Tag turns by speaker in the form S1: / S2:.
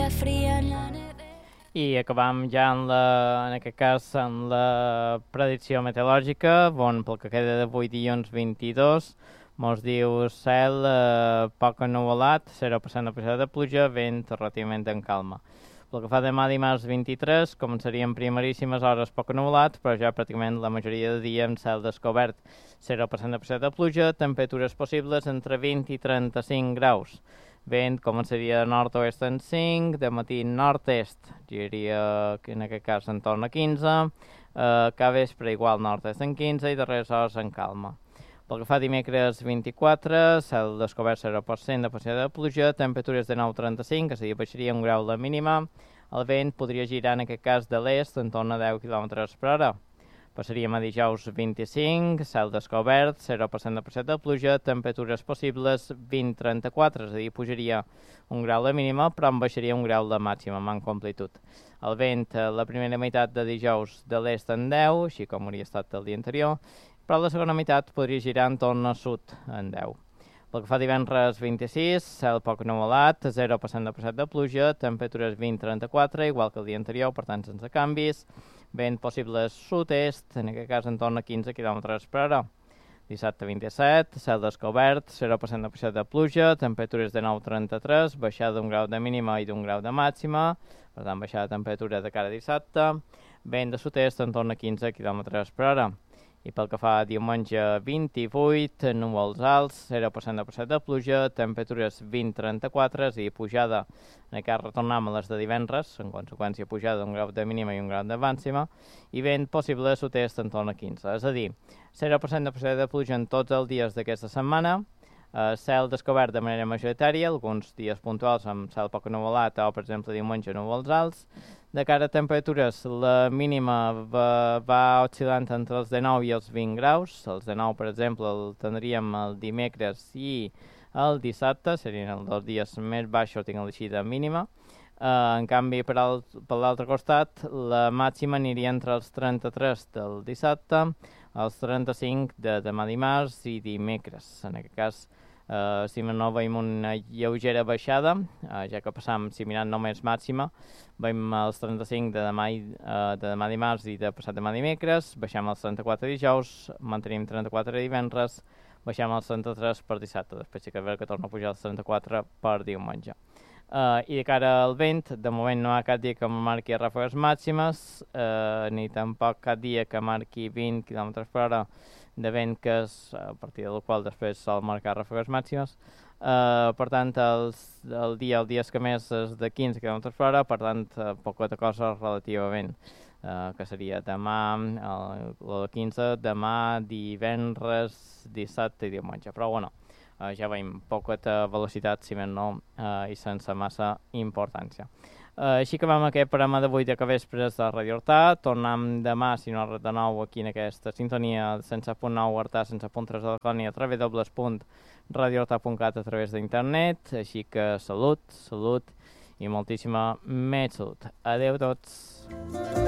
S1: I acabam ja en aquest cas en la predicció meteorològica, on pel que queda d'avui dilluns 22 mos diu cel poc ennuvolat, 0% de possibilitat de pluja, vent relativament en calma. Pel que fa demà dimarts 23, començarien primeríssimes hores poc ennuvolat, però ja pràcticament la majoria de dia amb cel descobert, 0% de possibilitat de pluja, temperatures possibles entre 20 i 35 graus. Vent començaria de nord-oest en 5, de matí nord-est, giraria en aquest cas en torn a 15, cap vespre igual nord-est en 15 i darreres hores en calma. Pel que fa dimecres 24, cel descobert 0% de possibilitat de pluja, temperatures de 9-35, és a dir, baixaria un grau la mínima, el vent podria girar en aquest cas de l'est en torn a 10 km per hora. Passaríem a dijous 25, cel descobert, 0% de possibilitat de pluja, temperatures possibles 20-34, és a dir, pujaria un grau la mínima, però en baixaria un grau la màxima, amb amplitud. El vent, la primera meitat de dijous de l'est en 10, així com hauria estat el dia anterior, però la segona meitat podria girar en torn a sud en 10. Pel que fa divendres 26, cel poc ennuvolat, 0% de possibilitat de pluja, temperatures 20-34, igual que el dia anterior, per tant sense canvis, vent possible sud-est, en aquest cas en torn a 15 km per hora. Dissabte 27, cel descobert, 0% de possibilitat de pluja, temperatures de 9-33, baixada d'un grau de mínima i d'un grau de màxima, per tant baixada de temperatura de cara a dissabte, vent de sud-est en torn a 15 km per hora. I pel que fa a diumenge 28, núvols alts, 0% de possibilitat de pluja, temperatures 20-34 i pujada, en aquest cas retornem a les de divendres, en conseqüència pujada d'un grau de mínima i un grau de màxima, i vent possible de sud-est en torn a 15. És a dir, 0% de possibilitat de pluja en tots els dies d'aquesta setmana, cel descobert de manera majoritària, alguns dies puntuals amb cel poc ennuvolat o, per exemple, diumenge núvols alts. De cara a temperatures, la mínima va oscil·lant entre els 19 i els 20 graus. Els 19, per exemple, el tindríem el dimecres i el dissabte, serien els dos dies més baixos, tinguem així, de mínima. En canvi, per l'altre costat, la màxima aniria entre els 33 del dissabte, els 35 de demà dimarts i dimecres. En aquest cas, si no veiem una lleugera baixada, ja que passam, si mirant només màxima, veiem els 35 de demà dimarts i de passat demà dimecres, baixem els 34 dijous, mantenim 34 divendres, baixem els 33 per dissabte, després sí que veure que torna a pujar els 34 per diumenge. I de cara al vent, de moment no hi ha cap dia que marqui ràfegues màximes, ni tampoc cap dia que marqui 20 km per hora de vent, que és a partir del qual després sol marcar ràfegues màximes. Per tant, el dia que més és de 15 km per hora, per tant, poca cosa relativament, que seria demà, el 15, demà, divendres, dissabte i diumenge. Però bueno, ja veiem poca velocitat, si més no, i sense massa importància. Així que vam aquest programa d'avui de Capvespres de Radio Hortà. Tornem demà, si no de nou, aquí en aquesta sintonia 107.9 Hortà, 107.3 de la Colònia, www.radiohortà.cat a través d'internet. Així que salut i moltíssima més salut. Adeu a tots.